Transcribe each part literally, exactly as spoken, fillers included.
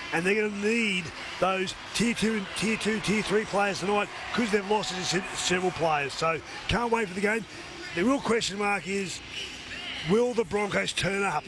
and they're going to need those tier two and tier two, tier three players tonight because they've lost several players. So can't wait for the game. The real question mark is, will the Broncos turn up?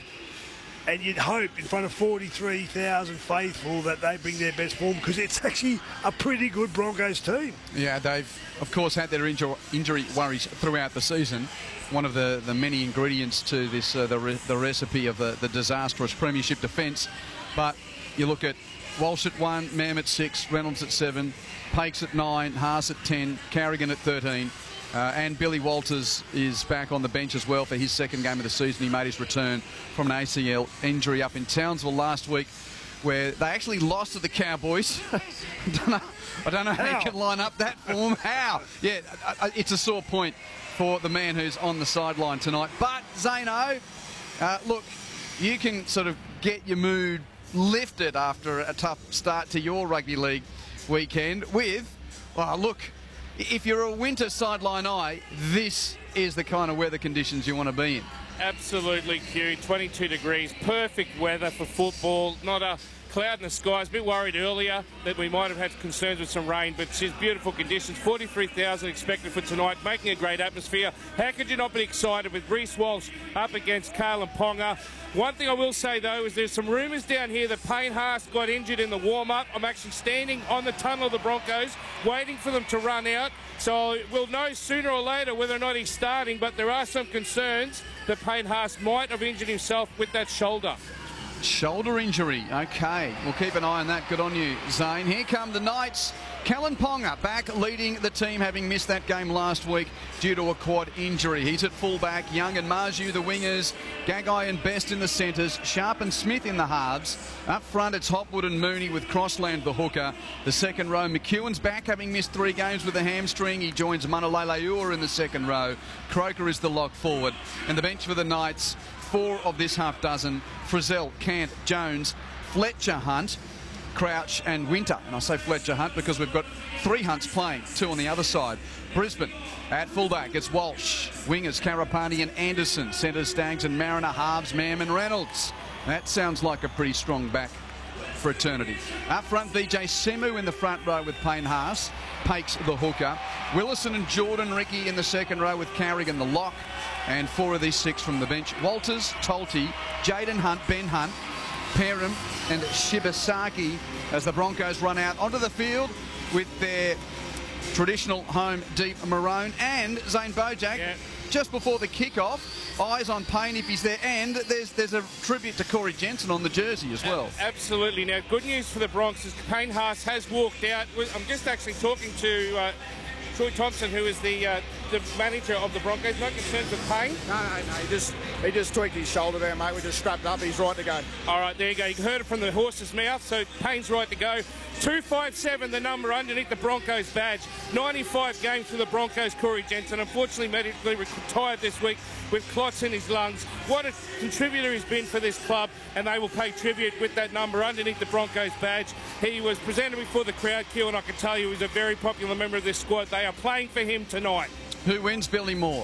And you'd hope in front of forty-three thousand faithful that they bring their best form, because it's actually a pretty good Broncos team. Yeah, they've, of course, had their injur injury worries throughout the season. One of the, the many ingredients to this, uh, the, re the recipe of the, the disastrous premiership defence. But you look at Walsh at one, Mam at six, Reynolds at seven, Pakes at nine, Haas at ten, Carrigan at thirteen. Uh, and Billy Walters is back on the bench as well for his second game of the season. He made his return from an A C L injury up in Townsville last week, where they actually lost to the Cowboys. I don't know, I don't know how, how you can line up that form. How? Yeah, it's a sore point for the man who's on the sideline tonight. But, Zano, uh, look, you can sort of get your mood lifted after a tough start to your rugby league weekend with, well, look, if you're a winter sideline eye, this is the kind of weather conditions you want to be in. Absolutely, Q. twenty-two degrees, perfect weather for football. Not a cloud in the sky. I was a bit worried earlier that we might have had concerns with some rain, but it's just beautiful conditions. forty-three thousand expected for tonight, making a great atmosphere. How could you not be excited with Reece Walsh up against Kalyn Ponga? One thing I will say, though, is there's some rumours down here that Payne Haas got injured in the warm-up. I'm actually standing on the tunnel of the Broncos, waiting for them to run out. So we'll know sooner or later whether or not he's starting, but there are some concerns that Payne Haas might have injured himself with that shoulder. Shoulder injury, okay. We'll keep an eye on that. Good on you, Zane. Here come the Knights. Kalyn Ponga back leading the team, having missed that game last week due to a quad injury. He's at fullback. Young and Marju the wingers. Gagai and Best in the centres. Sharp and Smith in the halves. Up front, it's Hopwood and Mooney with Crossland the hooker. The second row, McEwen's back, having missed three games with a hamstring. He joins Manaleleua in the second row. Croker is the lock forward. And the bench for the Knights, four of this half dozen: Frizzell, Cant, Jones, Fletcher, Hunt, Crouch and Winter. And I say Fletcher Hunt because we've got three Hunts playing, two on the other side. Brisbane at fullback, it's Walsh. Wingers, Karapani and Anderson. Centres, Staggs and Mariner. Halves, Mam and Reynolds. That sounds like a pretty strong back for eternity. Up front, V J Semu in the front row with Payne Haas. Pakes the hooker. Willison and Jordan Ricky in the second row with Carrigan the lock. And four of these six from the bench: Walters, Tolte, Jaden Hunt, Ben Hunt, Perham and Shibasaki, as the Broncos run out onto the field with their traditional home deep maroon. And Zane Bojack, yeah, just before the kick-off, eyes on Payne if he's there, and there's there's a tribute to Corey Jensen on the jersey as well. Uh, absolutely. Now, good news for the Bronx is Payne Haas has walked out. I'm just actually talking to uh, Troy Thompson, who is the uh, the manager of the Broncos. No concerns with Payne? No, no, no. He just, he just tweaked his shoulder there, mate. We just strapped up. He's right to go. All right, there you go. You heard it from the horse's mouth, so Payne's right to go. two five seven, the number underneath the Broncos badge. ninety-five games for the Broncos, Corey Jensen. Unfortunately, medically retired this week with clots in his lungs. What a contributor he's been for this club, and they will pay tribute with that number underneath the Broncos badge. He was presented before the crowd, Q, and I can tell you he's a very popular member of this squad. They are playing for him tonight. Who wins, Billy Moore?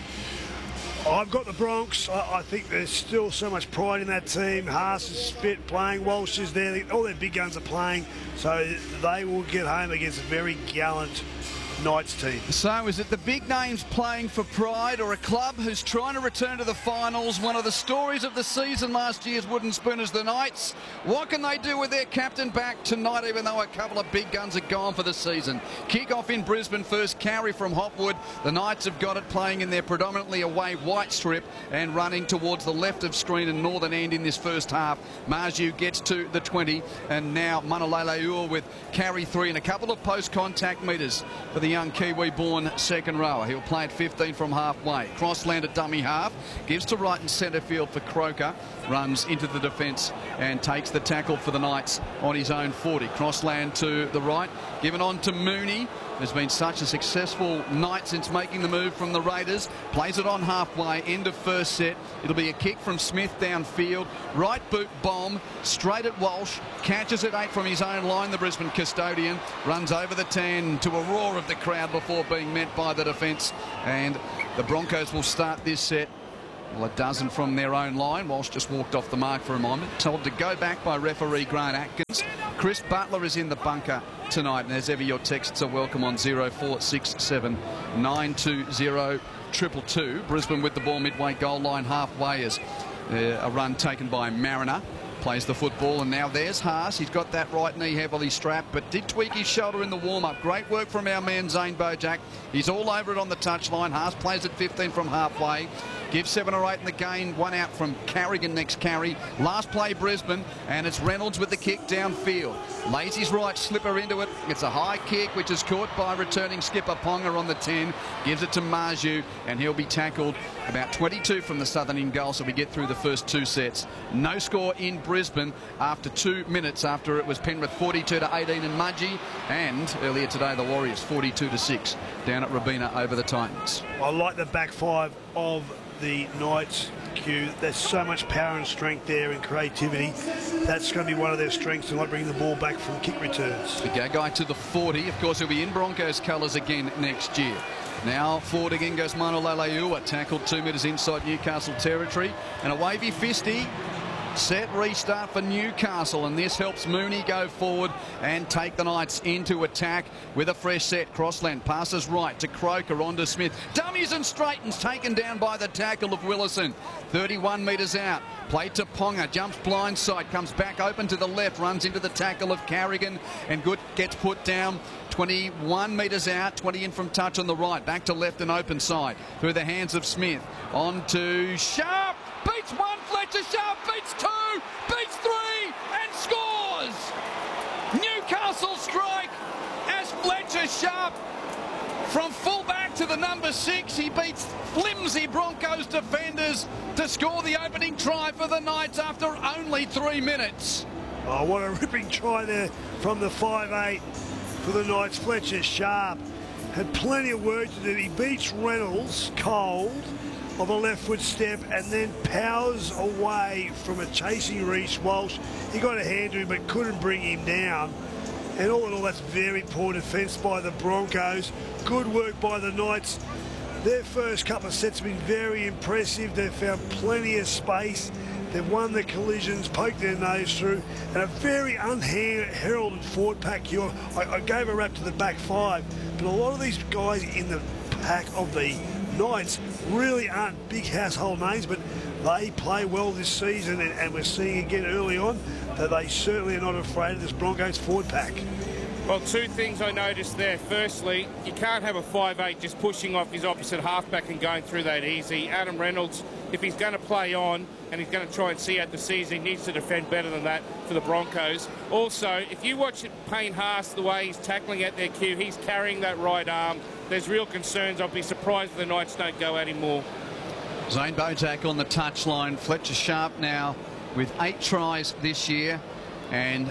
I've got the Bronx. I, I think there's still so much pride in that team. Haas is spit playing. Walsh is there. All their big guns are playing. So they will get home against a very gallant Knights team. So is it the big names playing for pride, or a club who's trying to return to the finals? One of the stories of the season last year's Wooden Spooners, the Knights. What can they do with their captain back tonight, even though a couple of big guns are gone for the season? Kick off in Brisbane first, carry from Hopwood. The Knights have got it playing in their predominantly away white strip and running towards the left of screen and northern end in this first half. Marju gets to the twenty, and now Manaleleua with carry three and a couple of post-contact metres for the young Kiwi-born second rower. He'll play at fifteen from halfway. Crossland at dummy half. Gives to right and centre field for Croker. Runs into the defence and takes the tackle for the Knights on his own forty. Crossland to the right. Given on to Mooney. There's been such a successful night since making the move from the Raiders. Plays it on halfway, end of first set. It'll be a kick from Smith downfield. Right boot bomb, straight at Walsh. Catches it eight from his own line, the Brisbane custodian. Runs over the ten to a roar of the crowd before being met by the defence. And the Broncos will start this set Well, a dozen from their own line. Walsh just walked off the mark for a moment. Told to go back by referee Grant Atkins. Chris Butler is in the bunker tonight. And as ever, your texts are welcome on zero four six seven nine two zero two two two. Brisbane with the ball midway goal line halfway as uh, a run taken by Mariner. Plays the football, and now there's Haas. He's got that right knee heavily strapped, but did tweak his shoulder in the warm-up. Great work from our man Zane Bojack. He's all over it on the touchline. Haas plays at fifteen from halfway. Gives seven or eight in the gain. One out from Carrigan next carry. Last play Brisbane, and it's Reynolds with the kick downfield. Lays his right slipper into it. It's a high kick, which is caught by returning skipper Ponga on the ten. Gives it to Marju, and he'll be tackled about twenty-two from the southern in goal, so we get through the first two sets. No score in Brisbane after two minutes after it was Penrith forty-two to eighteen in Mudgee, and earlier today the Warriors forty-two to six down at Robina over the Titans. I like the back five of the Knights, Q. There's so much power and strength there and creativity. That's going to be one of their strengths tonight, bringing the ball back from kick returns. The Gagai to the forty. Of course, he'll be in Broncos colours again next year. Now forward again goes Manu Leilua, tackled two metres inside Newcastle territory, and a wavy fisty. Set restart for Newcastle, and this helps Mooney go forward and take the Knights into attack with a fresh set. Crossland passes right to Croker, on to Smith. Dummies and straightens, taken down by the tackle of Willison. thirty-one metres out. Play to Ponga, jumps blindside, comes back open to the left, runs into the tackle of Carrigan, and Good gets put down. twenty-one metres out, twenty in from touch on the right. Back to left and open side through the hands of Smith. On to Sharp. Beats one, Fletcher Sharp beats two, beats three, and scores! Newcastle strike as Fletcher Sharp from fullback to the number six. He beats flimsy Broncos defenders to score the opening try for the Knights after only three minutes. Oh, what a ripping try there from the five eight for the Knights. Fletcher Sharp had plenty of work to do. He beats Reynolds cold of a left foot step and then powers away from a chasing Reece Walsh. He got a hand to him but couldn't bring him down. And all in all, that's very poor defence by the Broncos. Good work by the Knights. Their first couple of sets have been very impressive. They've found plenty of space. They've won the collisions, poked their nose through, and a very unheralded forward pack here. I, I gave a rap to the back five, but a lot of these guys in the pack of the Knights really aren't big household names, but they play well this season, and, and we're seeing again early on that they certainly are not afraid of this Broncos forward pack. Well, two things I noticed there. Firstly, you can't have a five eight just pushing off his opposite halfback and going through that easy. Adam Reynolds, if he's going to play on and he's going to try and see out the season, he needs to defend better than that for the Broncos. Also, if you watch Payne Haas, the way he's tackling at their cue, he's carrying that right arm. There's real concerns. I'll be surprised if the Knights don't go at him more. Zane Bojack on the touchline. Fletcher Sharp now with eight tries this year, and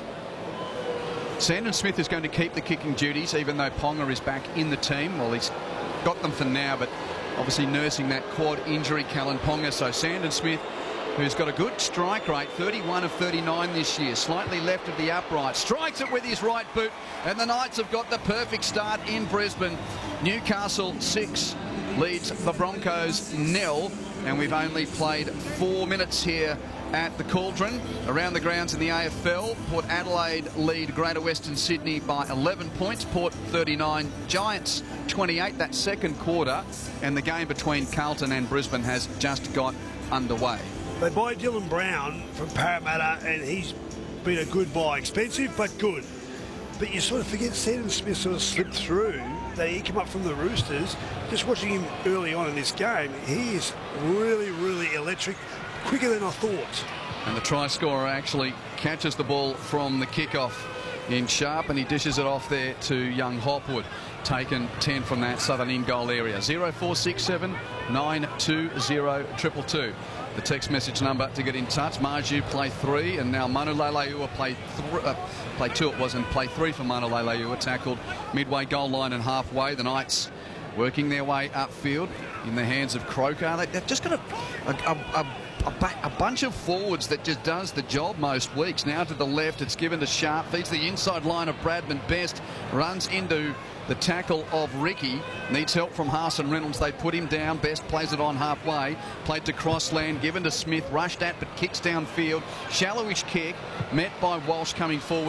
Sandon Smith is going to keep the kicking duties, even though Ponga is back in the team. Well, he's got them for now, but obviously nursing that quad injury, Callan Ponga. So Sandon Smith, who's got a good strike rate, thirty-one of thirty-nine this year, slightly left of the upright, strikes it with his right boot, and the Knights have got the perfect start in Brisbane. Newcastle six leads the Broncos nil, and we've only played four minutes here at the Cauldron. Around the grounds in the A F L, Port Adelaide lead Greater Western Sydney by eleven points. Port thirty-nine, Giants twenty-eight. That second quarter, and the game between Carlton and Brisbane has just got underway. They buy Dylan Brown from Parramatta, and he's been a good buy. Expensive, but good. But you sort of forget Sandon Smith sort of slipped through. They he came up from the Roosters. Just watching him early on in this game, he is really, really electric. Quicker than I thought. And the try scorer actually catches the ball from the kickoff in Sharp, and he dishes it off there to young Hopwood. Taken ten from that southern in goal area. zero four six seven nine two zero two two two. The text message number to get in touch. Marju play three, and now Manu Leilua play th uh, play two. It was, and play three for Manu Leilua. Tackled midway goal line and halfway. The Knights working their way upfield in the hands of Croker. They, they've just got a, a, a, a, a, ba a bunch of forwards that just does the job most weeks. Now to the left, it's given to Sharp, feeds the inside line of Bradman. Best runs into the tackle of Ricky. Needs help from Haas and Reynolds. They put him down. Best plays it on halfway. Played to Crossland, given to Smith. Rushed at, but kicks downfield. Shallowish kick, met by Walsh coming forward.